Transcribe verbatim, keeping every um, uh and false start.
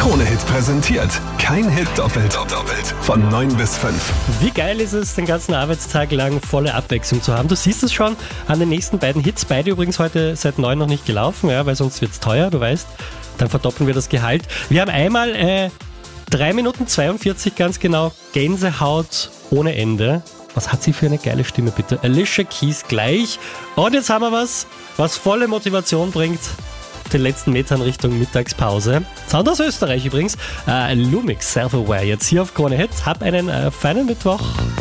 Krone-Hit präsentiert. Kein Hit doppelt doppelt. Von neun bis fünf. Wie geil ist es, den ganzen Arbeitstag lang volle Abwechslung zu haben. Du siehst es schon an den nächsten beiden Hits. Beide übrigens heute seit neun noch nicht gelaufen, ja, weil sonst wird es teuer, du weißt. Dann verdoppeln wir das Gehalt. Wir haben einmal äh, drei Minuten zweiundvierzig ganz genau Gänsehaut ohne Ende. Was hat sie für eine geile Stimme, bitte? Alicia Keys gleich. Und jetzt haben wir was, was volle Motivation bringt. Den letzten Metern Richtung Mittagspause. Sound aus Österreich übrigens. Äh, Lumix, Self-Aware. Jetzt hier auf Krone Hit. Hab einen äh, feinen Mittwoch.